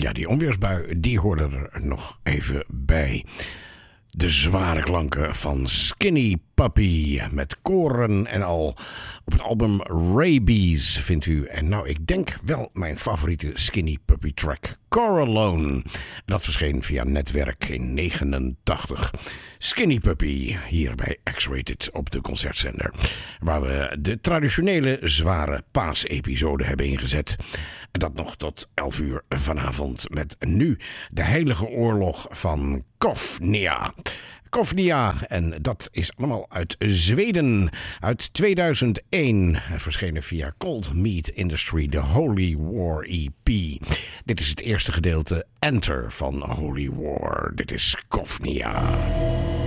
Ja, die onweersbui, die hoorde er nog even bij. De zware klanken van Skinny Puppy met koren en al. Op het album Rabies vindt u, en nou ik denk wel mijn favoriete Skinny Puppy track, Core Alone. Dat verscheen via Netwerk in 89. Skinny Puppy, hier bij X-Rated op de concertzender. Waar we de traditionele zware paasepisode hebben ingezet. En dat nog tot 11 uur vanavond met nu de heilige oorlog van Kofnia. Kofnia, en dat is allemaal uit Zweden, uit 2001, verschenen via Cold Meat Industry, de Holy War EP. Dit is het eerste gedeelte, Enter van Holy War. Dit is Kofnia.